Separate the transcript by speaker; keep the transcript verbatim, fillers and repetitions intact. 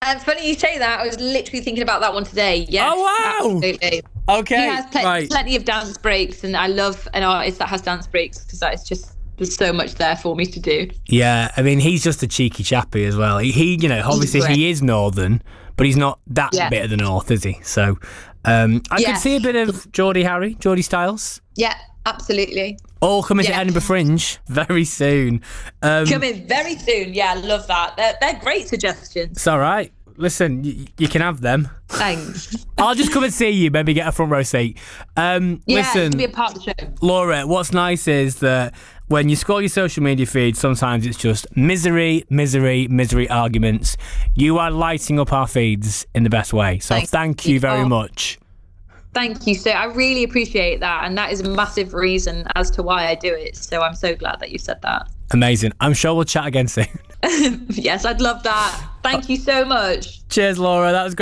Speaker 1: Yeah, it's funny you say that. I was literally thinking about that one today. Yes,
Speaker 2: oh, wow.
Speaker 1: Absolutely.
Speaker 2: Okay.
Speaker 1: He has pl-
Speaker 2: right.
Speaker 1: plenty of dance breaks, and I love an artist that has dance breaks because that is just, there's so much there for me to do.
Speaker 2: Yeah, I mean, he's just a cheeky chappy as well. He, he you know, obviously he is northern, but he's not that
Speaker 1: yeah.
Speaker 2: bit of the north, is he? So um, I
Speaker 1: yeah.
Speaker 2: could see a bit of Geordie Harry, Geordie Styles.
Speaker 1: Yeah, absolutely.
Speaker 2: All coming
Speaker 1: yeah.
Speaker 2: to Edinburgh Fringe very soon. Um,
Speaker 1: coming very soon. Yeah, I love that. They're, they're great suggestions.
Speaker 2: It's all right. Listen, y- you can have them.
Speaker 1: Thanks.
Speaker 2: I'll just come and see you, maybe get a front row seat. Um,
Speaker 1: yeah,
Speaker 2: listen,
Speaker 1: to be a part of the show.
Speaker 2: Laura, what's nice is that when you scroll your social media feed, sometimes it's just misery, misery, misery arguments. You are lighting up our feeds in the best way. So
Speaker 1: Thanks.
Speaker 2: thank you very
Speaker 1: oh,
Speaker 2: much.
Speaker 1: Thank you. So I really appreciate that. And that is a massive reason as to why I do it. So I'm so glad that you said that.
Speaker 2: Amazing. I'm sure we'll chat again soon.
Speaker 1: Yes, I'd love that. Thank you so much.
Speaker 2: Cheers, Laura. That was great.